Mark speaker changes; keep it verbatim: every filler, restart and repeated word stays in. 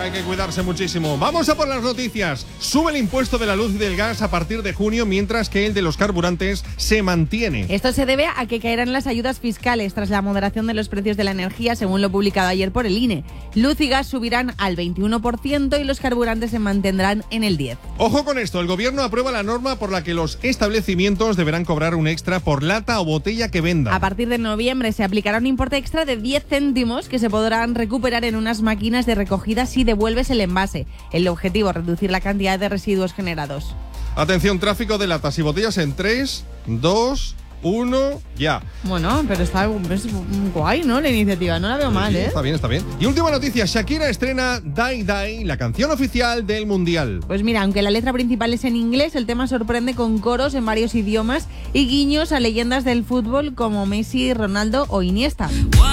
Speaker 1: hay que cuidarse muchísimo. Vamos a por las noticias. Sube el impuesto de la luz y del gas a partir de junio, mientras que el de los carburantes se mantiene.
Speaker 2: Esto se debe a que caerán las ayudas fiscales tras la moderación de los precios de la energía, según lo publicado ayer por el I N E. Luz y gas subirán al veintiuno por ciento y los carburantes se mantendrán en el diez por ciento.
Speaker 1: Ojo con esto, el gobierno aprueba la norma por la que los establecimientos deberán cobrar un extra por lata o botella que venda.
Speaker 2: A partir de noviembre se aplicará un importe extra de diez céntimos que se podrán recuperar en unas máquinas de recogida si devuelves el envase. El objetivo es reducir la cantidad de residuos generados.
Speaker 1: Atención, tráfico de latas y botellas en tres, dos, uno, ya.
Speaker 2: Bueno, pero está es guay, ¿no? La iniciativa, no la veo mal, ¿eh?
Speaker 1: Está bien, está bien. Y última noticia, Shakira estrena Die Die, la canción oficial del Mundial.
Speaker 2: Pues mira, aunque la letra principal es en inglés, el tema sorprende con coros en varios idiomas y guiños a leyendas del fútbol como Messi, Ronaldo o Iniesta.